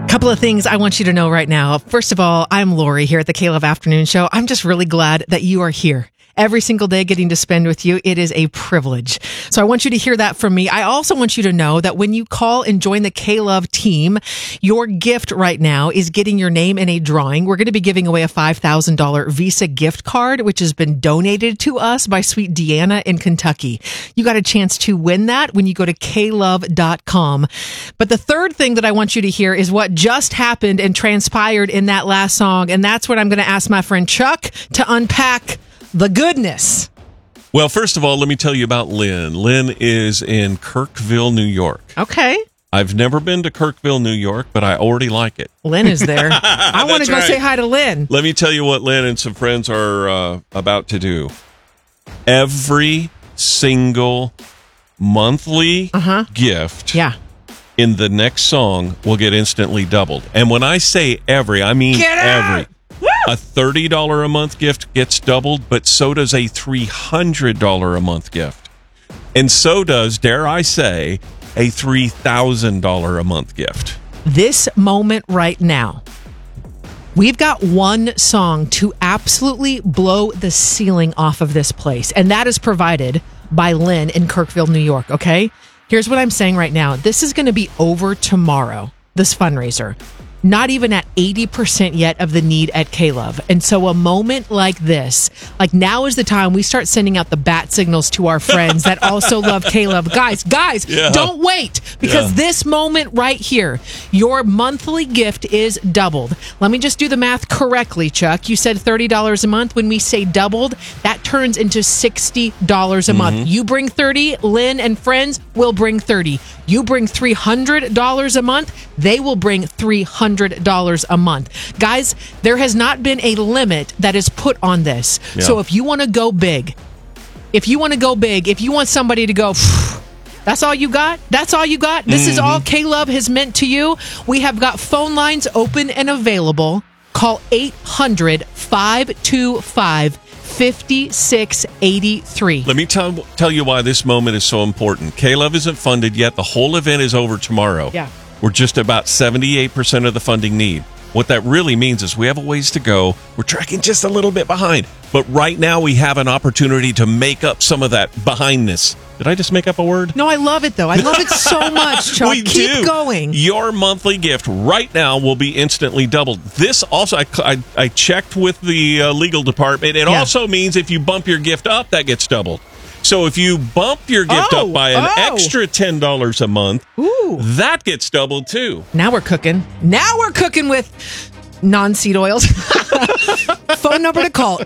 Couple of things I want you to know right now. First of all, I'm Lori here at the K-Love Afternoon Show. I'm just really glad that you are here every single day getting to spend with you. It is a privilege. So I want you to hear that from me. I also want you to know that when you call and join the K-Love team, your gift right now is getting your name in a drawing. We're going to be giving away a $5,000 Visa gift card, which has been donated to us by sweet Deanna in Kentucky. You got a chance to win that when you go to klove.com. But the third thing that I want you to hear is what just happened and transpired in that last song. And that's what I'm going to ask my friend Chuck to unpack the goodness. Well, first of all, let me tell you about Lynn. Lynn is in Kirkville, New York. Okay. I've never been to Kirkville, New York, but I already like it. Lynn is there. I want to go say hi to Lynn. Let me tell you what Lynn and some friends are about to do. Every single monthly gift in the next song will get instantly doubled. And when I say every, I mean every. A $30 a month gift gets doubled, but so does a $300 a month gift. And so does, dare I say, a $3,000 a month gift. This moment right now, we've got one song to absolutely blow the ceiling off of this place, and that is provided by Lynn in Kirkville, New York, okay? Here's what I'm saying right now. This is going to be over tomorrow, this fundraiser. Not even at 80% yet of the need at K-Love. And so a moment like this, like now is the time we start sending out the bat signals to our friends that also love K-Love. Guys, don't wait, because this moment right here, your monthly gift is doubled. Let me just do the math correctly, Chuck. You said $30 a month. When we say doubled, that turns into $60 a month. You bring 30, Lynn and friends will bring 30. You bring $300 a month, they will bring $300 a month. Guys, there has not been a limit that is put on this. Yeah. So if you want to go big, if you want somebody to go, that's all you got? That's all you got? This is all K-Love has meant to you? We have got phone lines open and available. Call 800-525-5683. Let me tell you why this moment is so important. K-Love isn't funded yet. The whole event is over tomorrow. Yeah. We're just about 78% of the funding need. What that really means is we have a ways to go. We're tracking just a little bit behind. But right now we have an opportunity to make up some of that behindness. Did I just make up a word? No, I love it, though. I love it so much, Chuck. Keep going. Your monthly gift right now will be instantly doubled. This also, I checked with the legal department. It also means if you bump your gift up, that gets doubled. So if you bump your gift up by an extra $10 a month, that gets doubled too. Now we're cooking. Now we're cooking with non-seed oils. Phone number to call,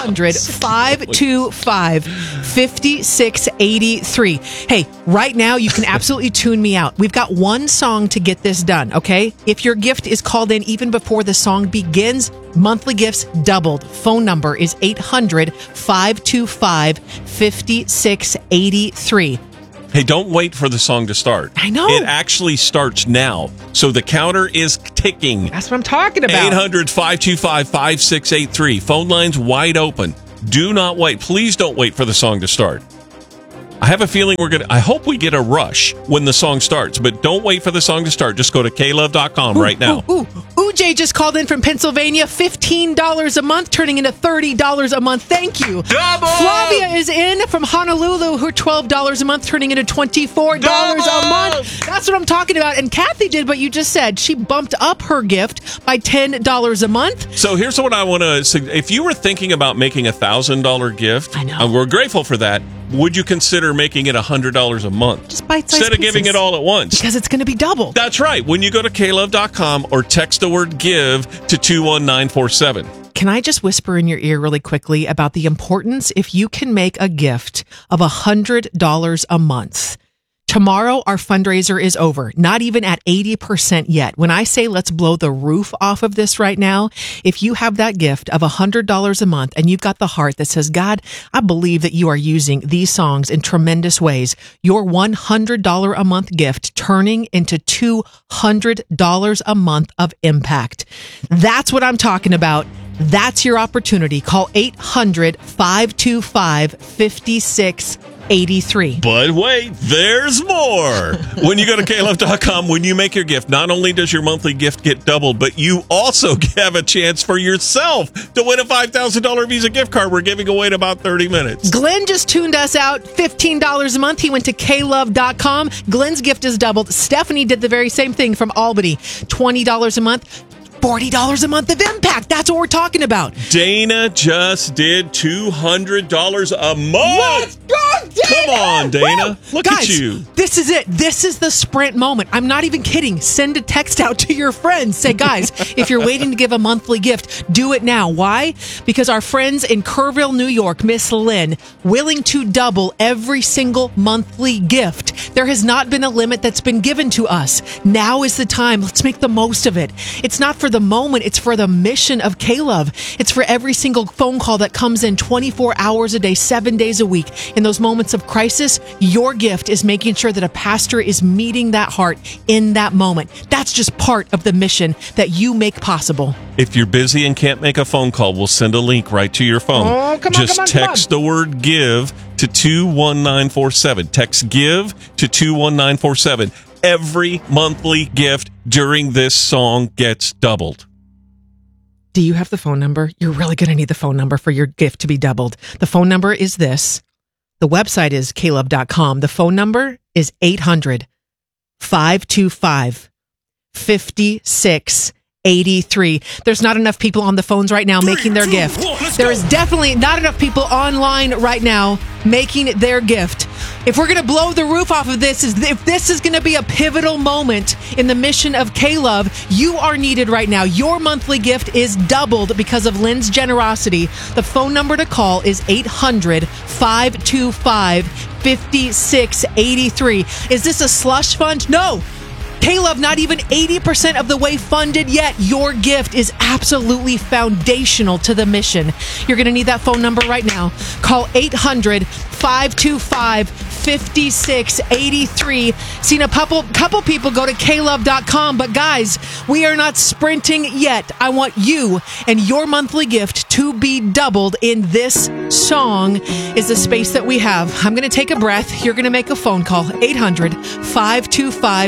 800-525-5683. Hey, right now you can absolutely tune me out. We've got one song to get this done, okay? If your gift is called in even before the song begins, monthly gifts doubled. Phone number is 800-525-5683. Hey, don't wait for the song to start. I know. It actually starts now. So the counter is ticking. That's what I'm talking about. 800-525-5683. Phone lines wide open. Do not wait. Please don't wait for the song to start. I have a feeling I hope we get a rush when the song starts, but don't wait for the song to start. Just go to klove.com right now. Jay just called in from Pennsylvania. $15 a month, turning into $30 a month. Thank you. Double! Flavia is in from Honolulu. Her $12 a month, turning into $24 a month. That's what I'm talking about. And Kathy did what you just said. She bumped up her gift by $10 a month. So here's what I want to say. If you were thinking about making a $1,000 gift, I know. We're grateful for that. Would you consider making it $100 a month? Just bite-sized instead of giving it all at once. Because it's going to be double. That's right. When you go to klove.com or text the word GIVE to 21947. Can I just whisper in your ear really quickly about the importance if you can make a gift of $100 a month? Tomorrow, our fundraiser is over, not even at 80% yet. When I say let's blow the roof off of this right now, if you have that gift of $100 a month and you've got the heart that says, God, I believe that you are using these songs in tremendous ways, your $100 a month gift turning into $200 a month of impact. That's what I'm talking about. That's your opportunity. Call 800-525-5683. 83. But wait, there's more. When you go to klove.com, when you make your gift, not only does your monthly gift get doubled, but you also have a chance for yourself to win a $5,000 Visa gift card we're giving away in about 30 minutes. Glenn just tuned us out. $15 a month. He went to klove.com. Glenn's gift is doubled. Stephanie did the very same thing from Albany. $20 a month. $40 a month of impact. That's what we're talking about. Dana just did $200 a month. Let's go, Dana! Come on, Dana. Look Guys, at you. This is it. This is the sprint moment. I'm not even kidding. Send a text out to your friends. Say, guys, if you're waiting to give a monthly gift, do it now. Why? Because our friends in Kerrville, New York, Miss Lynn, willing to double every single monthly gift. There has not been a limit that's been given to us. Now is the time. Let's make the most of it. It's not for the moment, it's for the mission of K-Love. It's for every single phone call that comes in 24 hours a day, 7 days a week. In those moments of crisis, your gift is making sure that a pastor is meeting that heart in that moment. That's just part of the mission that you make possible. If you're busy and can't make a phone call, we'll send a link right to your phone. Oh, come on, Just come on, text the word give to 21947. Text give to 21947. Every monthly gift during this song gets doubled. Do you have the phone number? You're really going to need the phone number for your gift to be doubled. The phone number is this. The website is klove.com. The phone number is 800-525-5683. There's not enough people on the phones right now making their gift. There is definitely not enough people online right now making their gift. If we're going to blow the roof off of this, if this is going to be a pivotal moment in the mission of K-Love, you are needed right now. Your monthly gift is doubled because of Lynn's generosity. The phone number to call is 800-525-5683. Is this a slush fund? No. K-Love, not even 80% of the way funded yet. Your gift is absolutely foundational to the mission. You're going to need that phone number right now. Call 800-525-5683. Seen a couple people go to klove.com, but guys, we are not sprinting yet. I want you and your monthly gift to be doubled in this song is the space that we have. I'm going to take a breath. You're going to make a phone call. 800-525